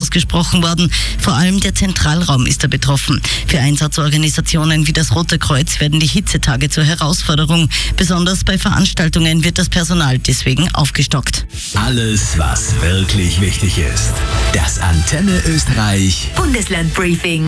ausgesprochen worden. Vor allem der Zentralraum ist da betroffen. Für Einsatzorganisationen wie das Rote Kreuz werden die Hitzetage zur Herausforderung. Besonders bei Veranstaltungen wird das Personal deswegen aufgestockt. Alles, was wirklich wichtig ist. Das Antenne Österreich Bundesland Briefing.